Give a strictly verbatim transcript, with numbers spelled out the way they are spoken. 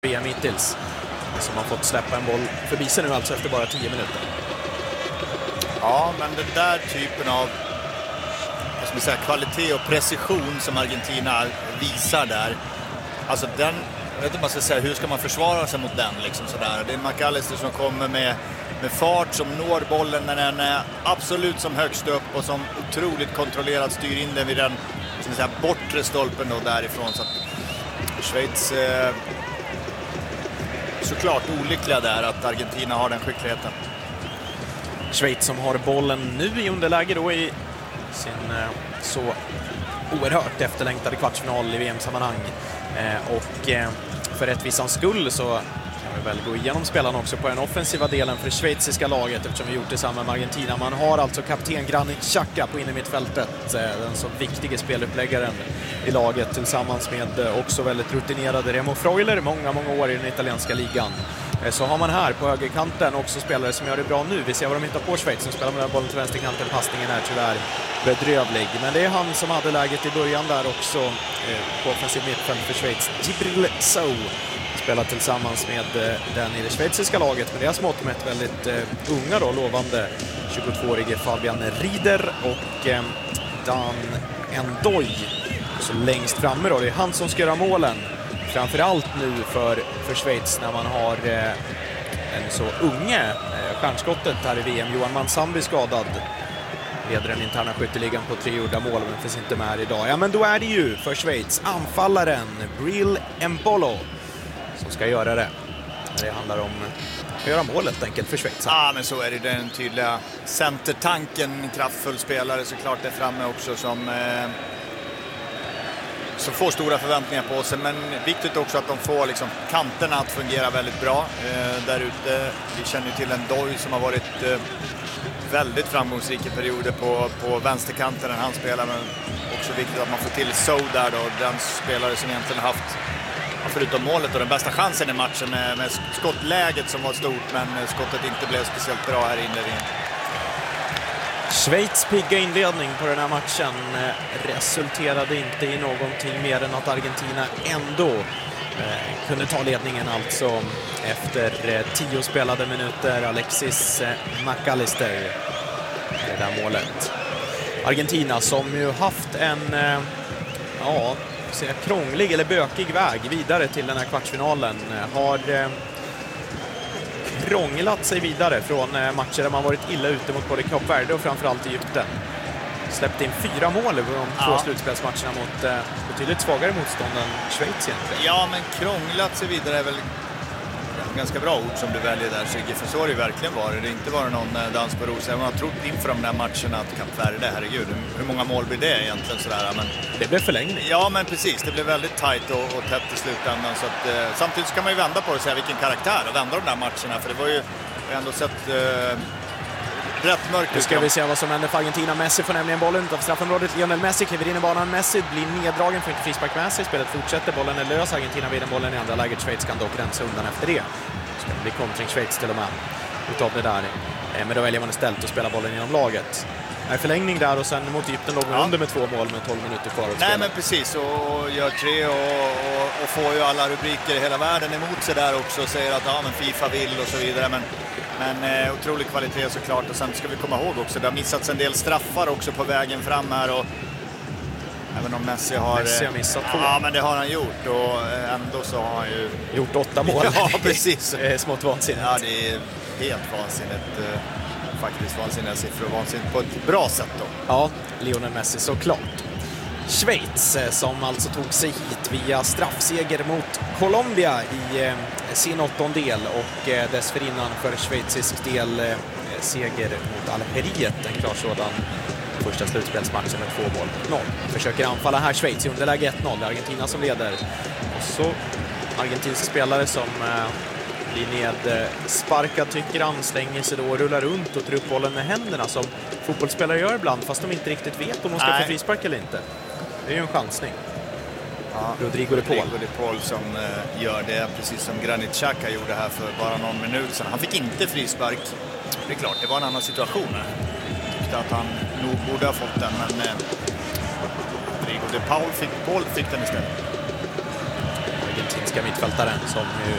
V M hittills. Som har fått släppa en boll förbi sig nu alltså efter bara tio minuter. Ja, men den där typen av vad ska man säga, kvalitet och precision som Argentina visar där. Alltså den, jag vet inte vad man ska säga, hur ska man försvara sig mot den liksom sådär. Det är McAllister som kommer med, med fart, som når bollen när den är absolut som högst upp och som otroligt kontrollerat styr in den vid den ska man säga, bortre stolpen då därifrån. Så att Schweiz eh, såklart olyckliga där att Argentina har den skickligheten. Schweiz som har bollen nu i underläge då i sin eh, så oerhört efterlängtade kvartsfinal i V M-sammanhang. Eh, och eh, för rättvisans skull så kan vi väl gå igenom spelarna också på den offensiva delen för det schweiziska laget eftersom vi gjort det samma med Argentina. Man har alltså kapten Granit Xhaka på innermittfältet, eh, den så viktiga speluppläggaren i laget tillsammans med eh, också väldigt rutinerade Remo Freuler, många, många år i den italienska ligan. Så har man här på högerkanten också spelare som gör det bra nu. Vi ser vad de hittar på Schweiz som spelar med den bollen till vänsterkanten. Passningen är tyvärr bedrövlig. Men det är han som hade läget i början där också eh, på offensiv mittfält för Schweiz. Djibril Sow spelar tillsammans med eh, den i det schweiziska laget. Men det är smått mätt väldigt eh, unga då, lovande tjugotvåårige Fabian Rieder och eh, Dan Endoy. Så längst framme då, det är han som ska göra målen. Framförallt nu för, för Schweiz när man har eh, en så unge eh, stjärnskottet här i V M. Johan Mansambi skadad. Leder den interna skytteligan på tre gjorda mål men finns inte med idag. Ja, men då är det ju för Schweiz anfallaren Bril Embolo som ska göra det. Det handlar om att göra målet enkelt för Schweiz. Ja, men så är det den tydliga centertanken. Kraftfull spelare såklart där framme också som... Eh... som får stora förväntningar på sig, men viktigt också att de får liksom kanterna att fungera väldigt bra eh, där ute. Vi känner ju till en Doy som har varit eh, väldigt framgångsrik i perioder på, på vänsterkanten när han spelar, men också viktigt att man får till Sow där då, den spelare som egentligen har haft, förutom målet och den bästa chansen i matchen med, med skottläget som var stort, men skottet inte blev speciellt bra här i inledningen. Schweiz pigga inledning på den här matchen resulterade inte i någonting mer än att Argentina ändå eh, kunde ta ledningen alltså efter eh, tio spelade minuter. Alexis eh, McAllister det där målet. Argentina som ju haft en eh, ja, säga, krånglig eller bökig väg vidare till den här kvartsfinalen har eh, krånglat sig vidare från matcher där man varit illa ute mot både Kap Verde och framförallt Egypten. Släppte in fyra mål i de ja. två slutspelsmatcherna mot eh, betydligt svagare motstånd än Schweiz egentligen. Ja, men krånglat sig vidare är väl ganska bra ord som du väljer där, Sigge, för så har det verkligen varit. Det har inte varit någon dans på rosa. Man har trott inför de där matcherna att Kap Verde, herregud, hur många mål blir det egentligen sådär? Men det blev förlängning. Ja, men precis. Det blev väldigt tajt och, och tätt i slutändan. Så att, eh, samtidigt så kan man ju vända på det och säga vilken karaktär och vända de där matcherna. För det var ju, jag har ändå sett eh, rätt mörkt. Nu ska vi se vad som händer för Argentina. Messi får nämligen bollen utanför straffområdet. Lionel Messi kliver in i banan. Messi blir neddragen, får inte frispark med sig. Spelet fortsätter, bollen är lös. Argentina vinner bollen i andra läget. Schweiz kan dock rensa undan efter det. Så kan det bli kontring Schweiz till och med utav det där. Men då väljer man istället att spela bollen genom laget. En förlängning där och sen mot Egypten låg man ja. under med två mål med tolv minuter kvar att spela. Nej, men precis, och gör tre och, och, och får ju alla rubriker i hela världen emot sig där också och säger att ja, men FIFA vill och så vidare, men, men eh, otrolig kvalitet såklart. Och sen ska vi komma ihåg också, det har missats en del straffar också på vägen fram här och även om Messi har... Messi har missat två. Ja, men det har han gjort och ändå så har han ju... Gjort åtta mål. Ja, precis. Det är smått vansinnigt. Ja, det är helt vansinnigt. Faktiskt vansinniga siffror och vansinnigt på ett bra sätt då. Ja, Lionel Messi såklart. Schweiz som alltså tog sig hit via straffseger mot Colombia i eh, sin åttondel och eh, dessförinnan för schweizisk del eh, seger mot Algeriet, en klar sådan första slutspelsmatchen med två mål mot noll. Försöker anfalla här Schweiz i underläge ett noll. Argentina som leder. Och så argentinska spelare som eh, blir nedsparkad, tycker han, slänger sig då och rullar runt och tar upp bollen med händerna som fotbollsspelare gör ibland, fast de inte riktigt vet om de ska Nej. få frispark eller inte. Det är ju en chansning. Ja, Rodrigo de Paul. Rodrigo de Paul som eh, gör det, precis som Granit Xhaka gjorde här för bara någon minut sedan. Han fick inte frispark. Det är klart, det var en annan situation. Jag tyckte att han nog borde ha fått den, men eh, Rodrigo de Paul fick, Paul fick den istället. Argentinska mittfältaren som ju